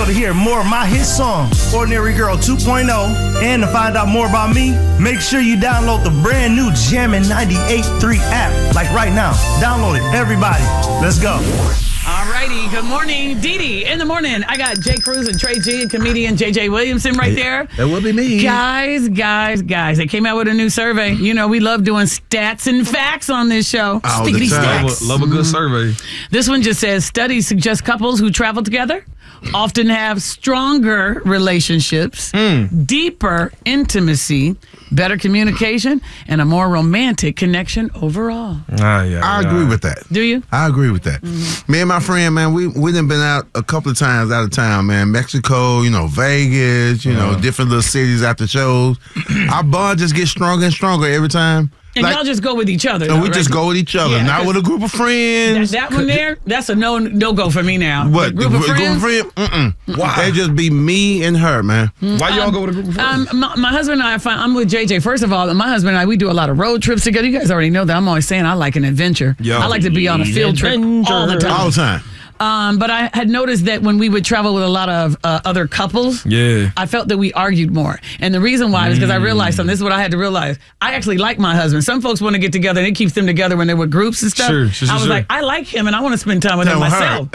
So to hear more of my hit song, Ordinary Girl 2.0, and to find out more about me, make sure you download the brand new Jammin' 98.3 app. Like right now. Download it, everybody. Let's go. All righty. Good morning, Dee Dee. In the morning, I got Jay Cruz and Trey G and comedian JJ Williamson right there. That will be me. Guys. They came out with a new survey. You know, we love doing stats and facts on this show. All the time. Love a good survey. This one just says, studies suggest couples who travel together often have stronger relationships, deeper intimacy, better communication, and a more romantic connection overall. I agree with that. Do you? I agree with that. Me and my friend, man, we done been out a couple of times out of town, man. Mexico, Vegas, different little cities after shows. Our bond just gets stronger and stronger every time. And y'all just go with each other. And we just go with each other, not with a group of friends. That one there, that's a no-go for me now. What? Group of friends? Why? They just be me and her, man. Why y'all go with a group of friends? My husband and I'm with JJ. First of all, my husband and I, we do a lot of road trips together. You guys already know that. I'm always saying I like an adventure. I like to be on a field trip all the time. All the time. But I had noticed that when we would travel with a lot of other couples, I felt that we argued more. And the reason why was because I realized something. This is what I had to realize. I actually like my husband. Some folks want to get together and it keeps them together when they're with groups and stuff. I was like, I like him and I want to spend time with him myself.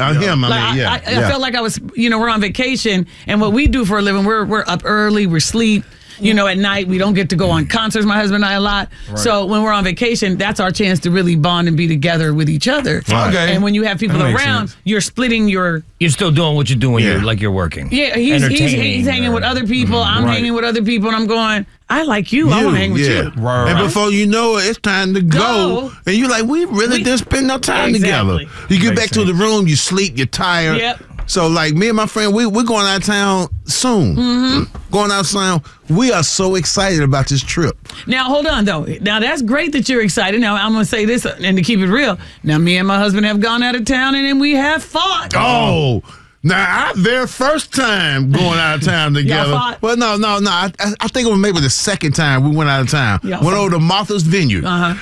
I felt like I was, we're on vacation and what we do for a living, we're up early, we're asleep. At night, we don't get to go on concerts, my husband and I, a lot. Right. So when we're on vacation, that's our chance to really bond and be together with each other. Okay. And when you have people around, you're splitting your... You're still doing what you're doing. You're working. Yeah, he's hanging with other people. I'm hanging with other people. And I'm going, I like you. I want to hang with you. Right. And before you know it, it's time to go. And you're like, we really didn't spend no time together. You get back to the room, you sleep, you're tired. Yep. So, like, me and my friend, we're going out of town soon. Going out of town. We are so excited about this trip. Now, hold on, though. Now, that's great that you're excited. Now, I'm going to say this, and to keep it real. Now, me and my husband have gone out of town, and then we have fought. Oh. Now, their first time going out of town together. Fought? Well, no. I think it was maybe the second time we went out of town. Went over to Martha's Vineyard.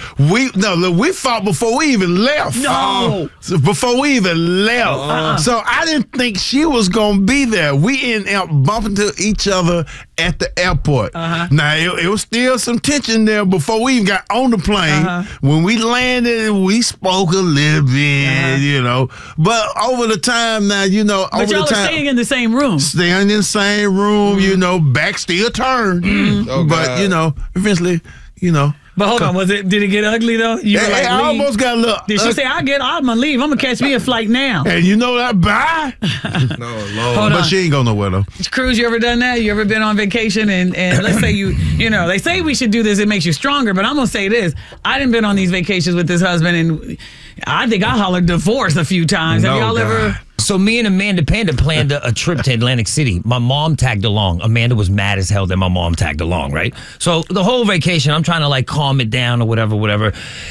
We fought before we even left. No. Before we even left. So I didn't think she was going to be there. We ended up bumping to each other at the airport. Now, it was still some tension there before we even got on the plane. When we landed, we spoke a little bit, But over the time now, but y'all are staying in the same room. Staying in the same room, back still turned. But, eventually, But hold on, did it get ugly though? You were like, I almost got a little. Did she say, I'm gonna leave. I'm gonna catch me a flight now. And you know that, bye. No, Lord. But she ain't going nowhere though. Cruz, you ever done that? You ever been on vacation and let's say they say we should do this, it makes you stronger, but I'm gonna say this. I done been on these vacations with this husband and I think I hollered divorce a few times. Have y'all ever? So me and Amanda Panda planned a trip to Atlantic City. My mom tagged along. Amanda was mad as hell that my mom tagged along, right? So the whole vacation, I'm trying to calm it down or whatever.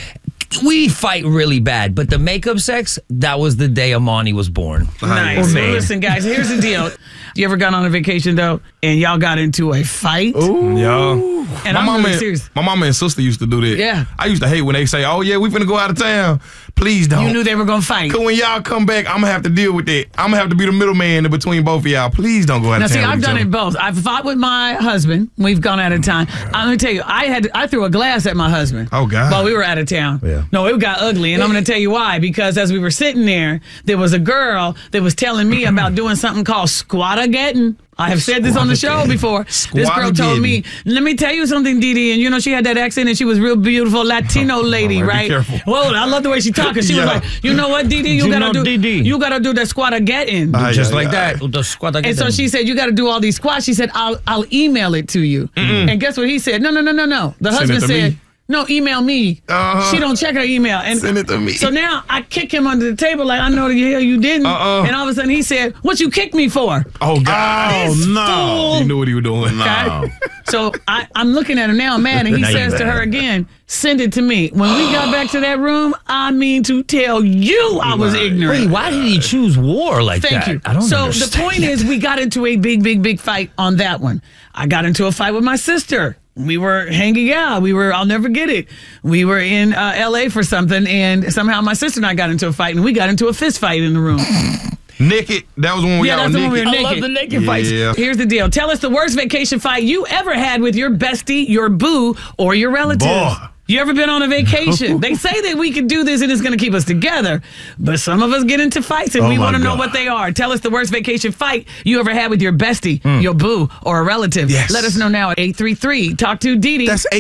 We fight really bad, but the makeup sex, that was the day Amani was born. Nice. Well, listen, guys, here's the deal. You ever gone on a vacation, though, and y'all got into a fight? Ooh. Yeah. And I'm really serious. My mama and sister used to do that. Yeah. I used to hate when they say, oh, yeah, we finna go out of town. Please don't. You knew they were going to fight. Because when y'all come back, I'm going to have to deal with that. I'm going to have to be the middleman in between both of y'all. Please don't go out of town. Now, see, I've done it both. I've fought with my husband. We've gone out of town. I'm going to tell you, I threw a glass at my husband. Oh, God. While we were out of town. Yeah. No, it got ugly. And I'm going to tell you why. Because as we were sitting there was a girl that was telling me about doing something called squattagetting. I have said this on the show before. This girl told me, let me tell you something, Dee Dee. And she had that accent and she was real beautiful Latino lady, right? Be careful. Well, I love the way she talked. She was like, you know what, Dee Dee? You gotta do the squattagetting. Just like that. And so she said, you gotta do all these squats. She said, I'll email it to you. And guess what he said? No. The husband said, no, email me. She don't check her email. And send it to me. So now I kick him under the table like, I know the hell you didn't. And all of a sudden he said, what you kicked me for? Oh, God. Oh, no. You knew what he was doing. No. So I'm looking at him now, man, and he says to her again, send it to me. When we got back to that room, I mean to tell you I was ignorant. Wait, why did he choose war like that? Thank you. I don't So understand. the point is we got into a big fight on that one. I got into a fight with my sister. We were hanging out. I'll never get it. We were in L.A. for something, and somehow my sister and I got into a fight, and we got into a fist fight in the room. Naked. That was when we got that's the one we naked. were naked. I love the naked fights. Yeah. Here's the deal. Tell us the worst vacation fight you ever had with your bestie, your boo, or your relative. Boy. You ever been on a vacation? They say that we can do this and it's going to keep us together, but some of us get into fights and we want to know what they are. Tell us the worst vacation fight you ever had with your bestie, your boo, or a relative. Yes. Let us know now at 833. Talk to Dee Dee. That's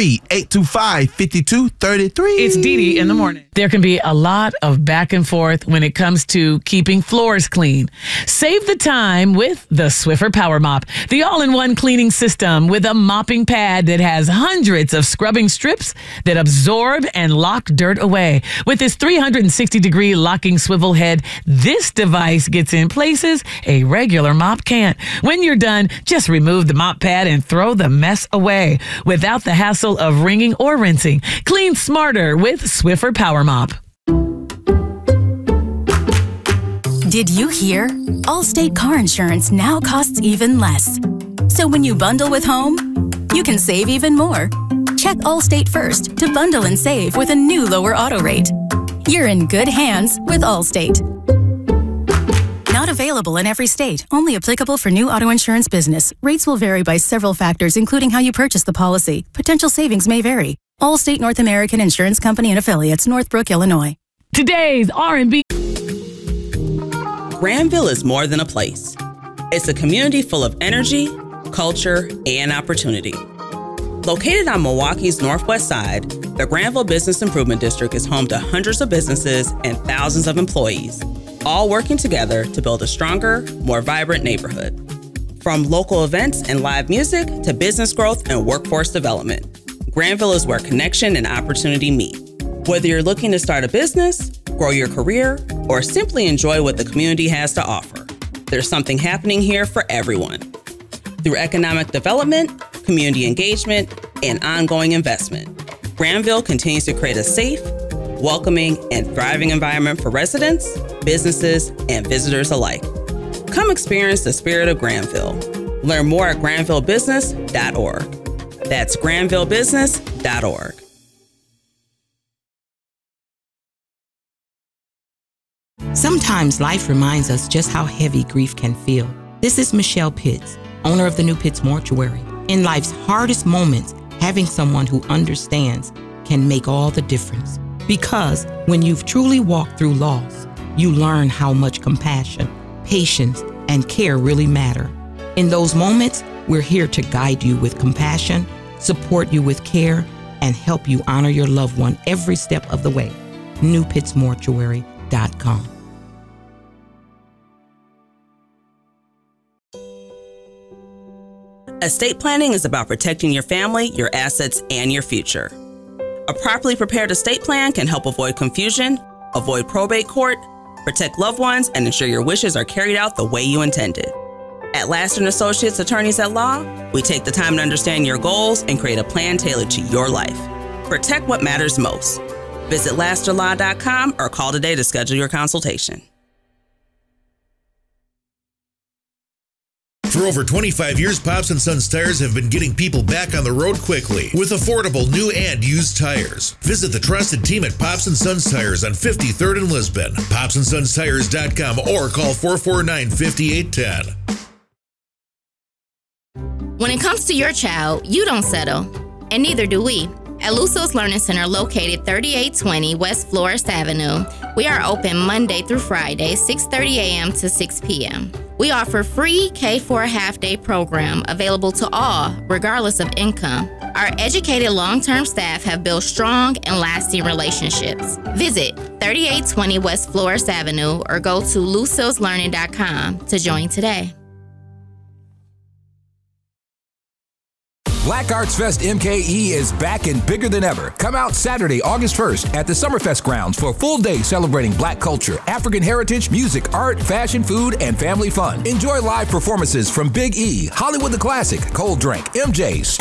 833-825-5233. It's Dee Dee in the morning. There can be a lot of back and forth when it comes to keeping floors clean. Save the time with the Swiffer Power Mop, the all-in-one cleaning system with a mopping pad that has hundreds of scrubbing strips that absorb and lock dirt away. With its 360-degree locking swivel head, this device gets in places a regular mop can't. When you're done, just remove the mop pad and throw the mess away without the hassle of wringing or rinsing. Clean smarter with Swiffer Power Mop. Did you hear? Allstate car insurance now costs even less. So when you bundle with home, you can save even more. Check Allstate first to bundle and save with a new lower auto rate. You're in good hands with Allstate. Not available in every state. Only applicable for new auto insurance business. Rates will vary by several factors, including how you purchase the policy. Potential savings may vary. Allstate North American Insurance Company and Affiliates, Northbrook, Illinois. Today's R&B. Granville is more than a place. It's a community full of energy, culture, and opportunity. Located on Milwaukee's northwest side, the Granville Business Improvement District is home to hundreds of businesses and thousands of employees, all working together to build a stronger, more vibrant neighborhood. From local events and live music to business growth and workforce development, Granville is where connection and opportunity meet. Whether you're looking to start a business, grow your career, or simply enjoy what the community has to offer, there's something happening here for everyone. Through economic development, community engagement, and ongoing investment, Granville continues to create a safe, welcoming, and thriving environment for residents, businesses, and visitors alike. Come experience the spirit of Granville. Learn more at granvillebusiness.org. That's granvillebusiness.org. Sometimes life reminds us just how heavy grief can feel. This is Michelle Pitts, owner of the New Pitts Mortuary. In life's hardest moments, having someone who understands can make all the difference. Because when you've truly walked through loss, you learn how much compassion, patience, and care really matter. In those moments, we're here to guide you with compassion, support you with care, and help you honor your loved one every step of the way. NewPittsMortuary.com. Estate planning is about protecting your family, your assets, and your future. A properly prepared estate plan can help avoid confusion, avoid probate court, protect loved ones, and ensure your wishes are carried out the way you intended. At Laster & Associates Attorneys at Law, we take the time to understand your goals and create a plan tailored to your life. Protect what matters most. Visit lasterlaw.com or call today to schedule your consultation. For over 25 years, Pops & Sons Tires have been getting people back on the road quickly with affordable new and used tires. Visit the trusted team at Pops & Sons Tires on 53rd and Lisbon, popsandsonstires.com, or call 449-5810. When it comes to your child, you don't settle, and neither do we. At Lucille's Learning Center, located 3820 West Florist Avenue, we are open Monday through Friday, 6:30 a.m. to 6 p.m. We offer free K4 half-day program available to all, regardless of income. Our educated long-term staff have built strong and lasting relationships. Visit 3820 West Florist Avenue or go to lucilleslearning.com to join today. Black Arts Fest MKE is back and bigger than ever. Come out Saturday, August 1st at the Summerfest grounds for a full day celebrating Black culture, African heritage, music, art, fashion, food, and family fun. Enjoy live performances from Big E, Hollywood the Classic, Cold Drink, MJ,